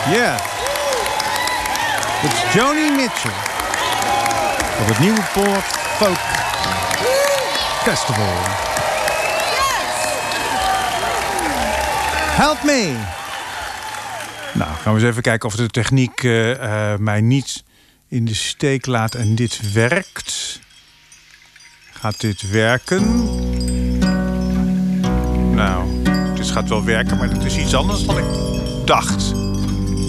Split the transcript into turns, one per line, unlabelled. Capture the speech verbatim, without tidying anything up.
Yeah. Het is Joni Mitchell. Op het Nieuwpoort Folk Festival. Help me! Nou, gaan we eens even kijken of de techniek uh, uh, mij niet in de steek laat en dit werkt. Gaat dit werken? Nou, dit gaat wel werken, maar het is iets anders dan ik dacht.